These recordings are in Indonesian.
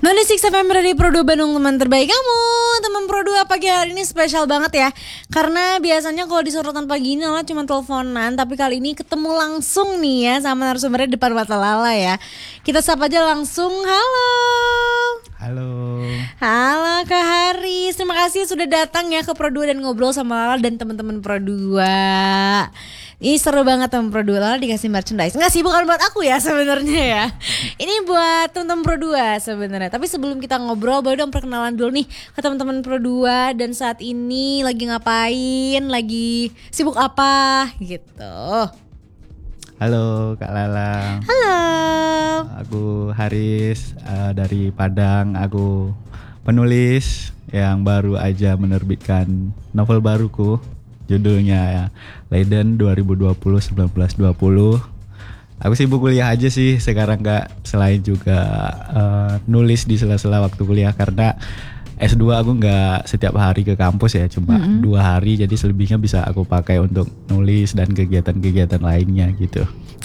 96 FM dari Pro 2 Bandung, teman terbaik kamu. Teman Pro 2 pagi hari ini spesial banget ya. Karena biasanya kalau di sorotan pagi ini Lala cuma teleponan, tapi kali ini ketemu langsung nih ya sama narasumbernya depan mata Lala ya. Kita sapa aja langsung. Halo. Halo Kak Haris, terima kasih sudah datang ya ke Pro 2 dan ngobrol sama Lala dan teman-teman Pro 2. Ini seru banget teman Pro 2, Lala dikasih merchandise. Enggak sih, bukan buat aku ya sebenarnya ya. Ini buat teman-teman Pro 2 sebenarnya. Tapi sebelum kita ngobrol, boleh dong perkenalan dulu nih ke teman-teman Pro 2 dan saat ini lagi ngapain, lagi sibuk apa gitu. Halo Kak Lala. Halo. Aku Haris dari Padang. Aku penulis yang baru aja menerbitkan novel baruku. Judulnya ya, Leiden 2020-1920. Aku sibuk kuliah aja sih sekarang Kak. Selain juga nulis di sela-sela waktu kuliah karena S2 aku nggak setiap hari ke kampus ya, cuma 2 hari, jadi selebihnya bisa aku pakai untuk nulis dan kegiatan-kegiatan lainnya gitu.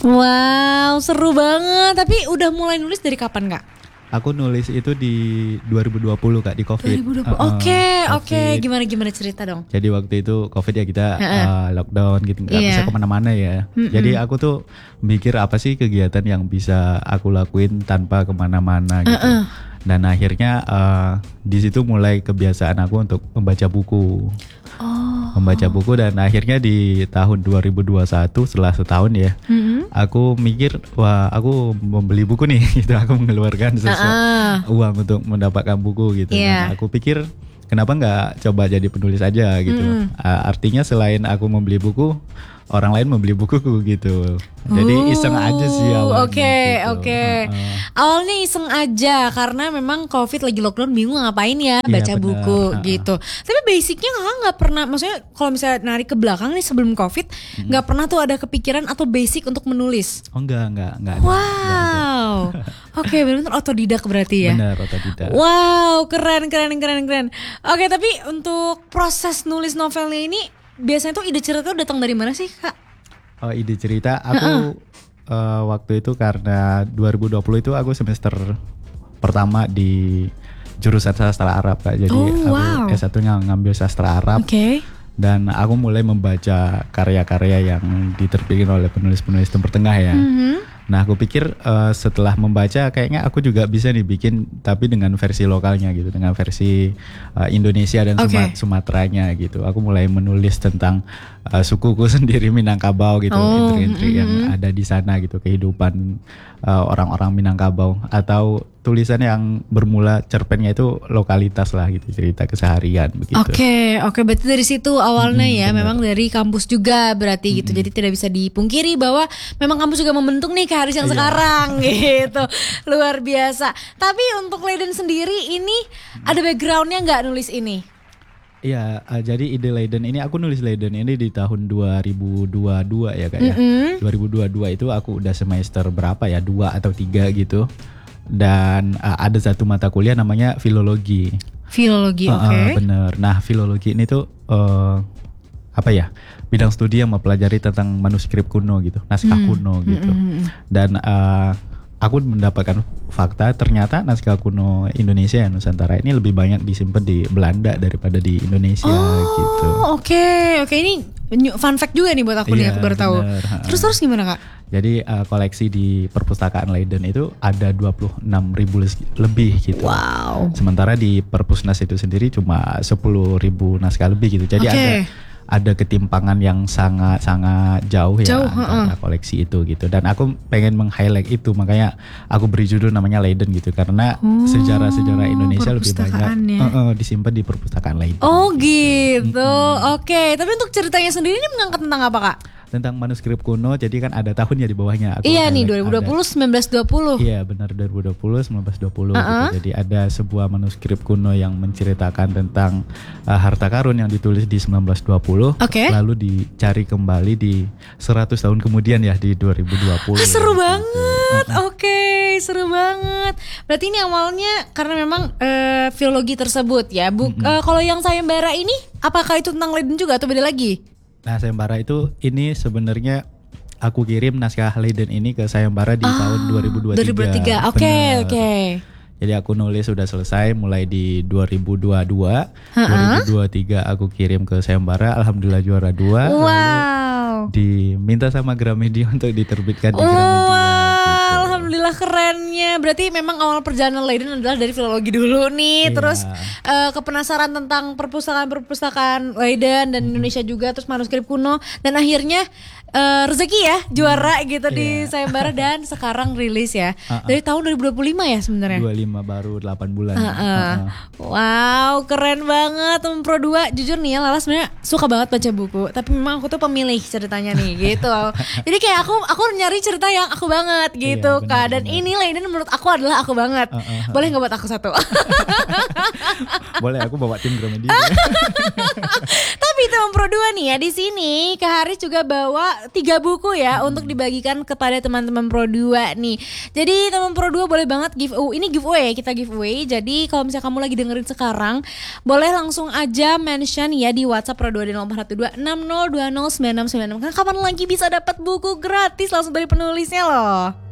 Wow, seru banget. Tapi udah mulai nulis dari kapan Kak? Aku nulis itu di 2020 Kak, di COVID. 2020. Oke. Gimana cerita dong? Jadi waktu itu COVID ya, kita lockdown gitu, nggak bisa kemana-mana ya. Jadi aku tuh mikir apa sih kegiatan yang bisa aku lakuin tanpa kemana-mana gitu. Dan akhirnya di situ mulai kebiasaan aku untuk membaca buku. Membaca buku, dan akhirnya di tahun 2021 setelah setahun ya, aku mikir wah aku membeli buku nih gitu. Aku mengeluarkan uang untuk mendapatkan buku gitu. Dan aku pikir kenapa nggak coba jadi penulis aja gitu. Artinya selain aku membeli buku, orang lain membeli bukuku gitu. Jadi iseng aja sih awalnya. Oke. Awalnya iseng aja karena memang COVID lagi lockdown, bingung ngapain ya, baca buku gitu. Tapi basicnya Kakak nggak pernah, maksudnya kalau misalnya narik ke belakang nih sebelum COVID, nggak pernah tuh ada kepikiran atau basic untuk menulis? Oh enggak ada. Wow. Oke, benar-benar otodidak berarti ya. Benar, otodidak. Wow, keren. Oke, tapi untuk proses nulis novelnya ini biasanya tuh ide cerita datang dari mana sih Kak? Oh, ide cerita aku waktu itu karena 2020 itu aku semester pertama di jurusan sastra Arab Kak. Jadi aku S1-nya ngambil sastra Arab. Dan aku mulai membaca karya-karya yang diterbitkan oleh penulis-penulis Timur Tengah ya. Nah aku pikir setelah membaca kayaknya aku juga bisa nih bikin, tapi dengan versi lokalnya gitu, dengan versi Indonesia dan Sumateranya gitu. Aku mulai menulis tentang sukuku sendiri, Minangkabau gitu, intrik-intrik yang ada di sana gitu, kehidupan orang-orang Minangkabau, atau tulisan yang bermula cerpennya itu lokalitas lah gitu, cerita keseharian begitu. Oke, berarti dari situ awalnya ya, memang dari kampus juga berarti gitu. Jadi tidak bisa dipungkiri bahwa memang kampus juga membentuk nih Kak Haris yang sekarang gitu. Luar biasa. Tapi untuk Leiden sendiri ini ada backgroundnya nggak nulis ini? Iya, jadi ide Leiden ini, aku nulis Leiden ini di tahun 2022 ya Kak ya. 2022 itu aku udah semester berapa ya, 2 atau 3 gitu. Dan ada satu mata kuliah namanya filologi. Bener. Nah filologi ini tuh bidang studi yang mempelajari tentang manuskrip kuno gitu, naskah kuno gitu. Dan aku mendapatkan fakta ternyata naskah kuno Indonesia Nusantara ini lebih banyak disimpan di Belanda daripada di Indonesia gitu. Oke, ini fun fact juga nih buat aku nih, aku baru tahu. Terus gimana Kak? Jadi koleksi di perpustakaan Leiden itu ada 26.000 lebih gitu. Wow. Sementara di Perpusnas itu sendiri cuma 10.000 naskah lebih gitu. Jadi ada ketimpangan yang sangat jauh ya antara koleksi itu gitu. Dan aku pengen meng-highlight itu, makanya aku beri judul namanya Leiden gitu, karena sejarah-sejarah Indonesia lebih banyak disimpan di perpustakaan Leiden. Oh gitu. Oke, tapi untuk ceritanya sendiri ini mengangkat tentang apa Kak? Tentang manuskrip kuno, jadi kan ada tahunnya di bawahnya. Iya nih, 2020-1920. Iya benar, 2020-1920 gitu. Jadi ada sebuah manuskrip kuno yang menceritakan tentang harta karun yang ditulis di 1920, lalu dicari kembali di 100 tahun kemudian ya, di 2020. Seru banget. Seru banget. Berarti ini awalnya karena memang filologi tersebut ya. Kalau yang sayembara ini apakah itu tentang Leiden juga atau beda lagi? Nah, sayembara itu ini sebenarnya aku kirim naskah Leiden ini ke sayembara di tahun 2023. 2023. Oke. Jadi aku nulis sudah selesai mulai di 2022, 2023 aku kirim ke sayembara, alhamdulillah juara 2. Wow. Lalu diminta sama Gramedia untuk diterbitkan di Gramedia. Gitu. Alhamdulillah kerennya. Berarti memang awal perjalanan Leiden adalah dari filologi dulu nih, terus kepenasaran tentang perpustakaan Leiden dan Indonesia juga, terus manuskrip kuno, dan akhirnya rezeki ya juara gitu di sayembara dan sekarang rilis ya. Dari tahun 2025 ya sebenarnya. 25 baru 8 bulan. Wow, keren banget teman Pro 2. Jujur nih ya, Lala sebenarnya suka banget baca buku, tapi memang aku tuh pemilih ceritanya nih gitu. Jadi kayak aku nyari cerita yang aku banget gitu kan. Dan ini Leiden menurut aku adalah aku banget. Boleh nggak buat aku satu? Boleh, aku bawa tim Gramedia. Tapi teman Pro 2 nih ya, di sini Kak Haris juga bawa 3 buku ya untuk dibagikan kepada teman-teman Pro 2 nih. Jadi teman Pro 2 boleh banget ini giveaway, kita giveaway. Jadi kalau misalnya kamu lagi dengerin sekarang, boleh langsung aja mention ya di WhatsApp Pro 2 di 0412 6020 9696. Karena kapan lagi bisa dapat buku gratis langsung dari penulisnya loh.